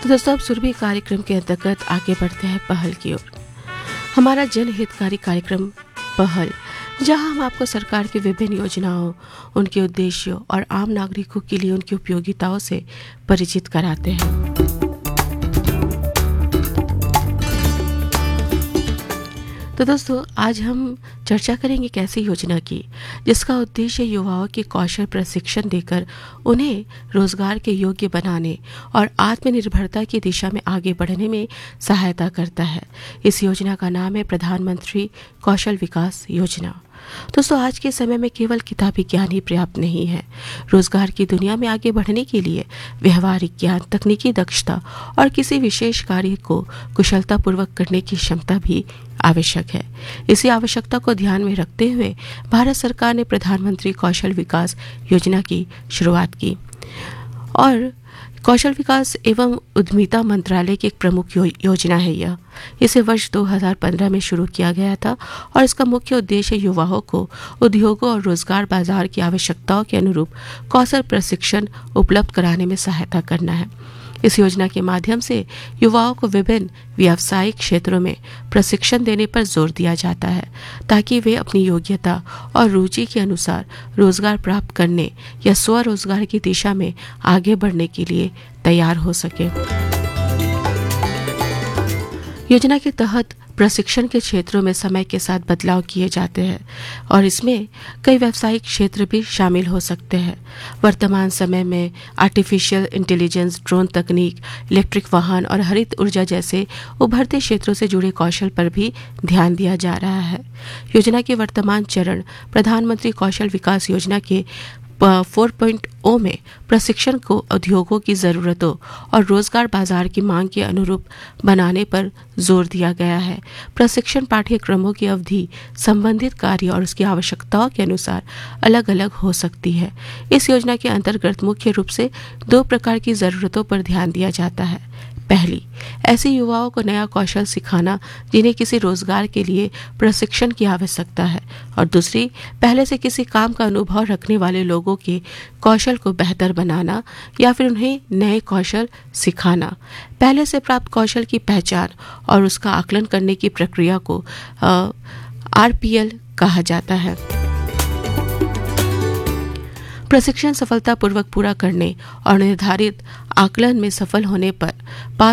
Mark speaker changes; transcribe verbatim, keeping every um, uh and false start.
Speaker 1: तो दोस्तों अब सुरभि कार्यक्रम के अंतर्गत आगे बढ़ते हैं पहल की ओर। हमारा जनहितकारी कार्यक्रम पहल, जहां हम आपको सरकार की विभिन्न योजनाओं, उनके उद्देश्यों और आम नागरिकों के लिए उनकी उपयोगिताओं से परिचित कराते हैं। तो दोस्तों आज हम चर्चा करेंगे एक ऐसी योजना की जिसका उद्देश्य युवाओं के कौशल प्रशिक्षण देकर उन्हें रोजगार के योग्य बनाने और आत्मनिर्भरता की दिशा में आगे बढ़ने में सहायता करता है। इस योजना का नाम है प्रधानमंत्री कौशल विकास योजना। दोस्तों आज के समय में केवल किताबी ज्ञान ही पर्याप्त नहीं है। रोजगार की दुनिया में आगे बढ़ने के लिए व्यवहारिक ज्ञान, तकनीकी दक्षता और किसी विशेष कार्य को कुशलतापूर्वक करने की क्षमता भी आवश्यक है। इसी आवश्यकता को ध्यान में रखते हुए भारत सरकार ने प्रधानमंत्री कौशल विकास योजना की शुरुआत की और कौशल विकास एवं उद्यमिता मंत्रालय की एक प्रमुख यो, योजना है यह। इसे वर्ष दो हज़ार पंद्रह में शुरू किया गया था और इसका मुख्य उद्देश्य युवाओं को उद्योगों और रोजगार बाजार की आवश्यकताओं के अनुरूप कौशल प्रशिक्षण उपलब्ध कराने में सहायता करना है। इस योजना के माध्यम से युवाओं को विभिन्न व्यावसायिक क्षेत्रों में प्रशिक्षण देने पर जोर दिया जाता है ताकि वे अपनी योग्यता और रुचि के अनुसार रोजगार प्राप्त करने या स्वरोजगार की दिशा में आगे बढ़ने के लिए तैयार हो सके। योजना के तहत प्रशिक्षण के क्षेत्रों में समय के साथ बदलाव किए जाते हैं और इसमें कई व्यावसायिक क्षेत्र भी शामिल हो सकते हैं। वर्तमान समय में आर्टिफिशियल इंटेलिजेंस, ड्रोन तकनीक, इलेक्ट्रिक वाहन और हरित ऊर्जा जैसे उभरते क्षेत्रों से जुड़े कौशल पर भी ध्यान दिया जा रहा है। योजना के वर्तमान चरण प्रधानमंत्री कौशल विकास योजना के चार पॉइंट ओ में प्रशिक्षण को उद्योगों की ज़रूरतों और रोजगार बाजार की मांग के अनुरूप बनाने पर जोर दिया गया है। प्रशिक्षण पाठ्यक्रमों की अवधि संबंधित कार्य और उसकी आवश्यकताओं के अनुसार अलग अलग हो सकती है। इस योजना के अंतर्गत मुख्य रूप से दो प्रकार की ज़रूरतों पर ध्यान दिया जाता है। पहली, ऐसे युवाओं को नया कौशल सिखाना जिन्हें किसी रोजगार के लिए प्रशिक्षण की आवश्यकता है, और दूसरी, पहले से किसी काम का अनुभव रखने वाले लोगों के कौशल को बेहतर बनाना या फिर उन्हें नए कौशल सिखाना। पहले से प्राप्त कौशल की पहचान और उसका आकलन करने की प्रक्रिया को आर पी एल कहा जाता है। प्रशिक्षण सफलतापूर्वक पूरा करने और निर्धारित आकलन में सफल होने पर